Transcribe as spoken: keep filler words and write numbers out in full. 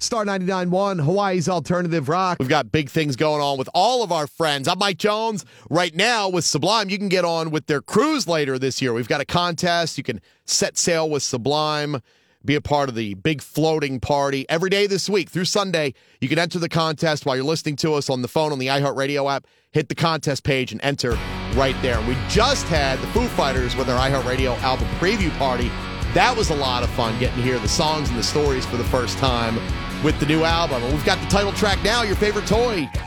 Star ninety-nine point one, Hawaii's Alternative Rock. We've got big things going on with all of our friends. I'm Mike Jones. Right now with Sublime, you can get on with their cruise later this year. We've got a contest. You can set sail with Sublime, be a part of the big floating party. Every day this week through Sunday, you can enter the contest while you're listening to us on the phone on the iHeartRadio app. Hit the contest page and enter right there. And we just had the Foo Fighters with our iHeartRadio album preview party. That was a lot of fun getting to hear the songs and the stories for the first time with the new album. And we've got the title track now, Your Favorite Toy.